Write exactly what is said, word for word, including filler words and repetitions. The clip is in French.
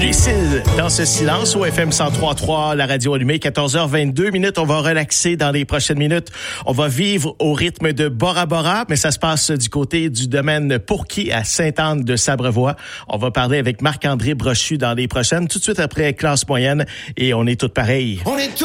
Lucille, dans ce silence au F M cent trois trois, la radio allumée, quatorze heures vingt-deux minutes. On va relaxer dans les prochaines minutes. On va vivre au rythme de Bora Bora, mais ça se passe du côté du domaine Pourquis à Sainte-Anne-de-Sabrevoix. On va parler avec Marc-André Brochu dans les prochaines, tout de suite après classe moyenne, et on est toutes pareilles. On est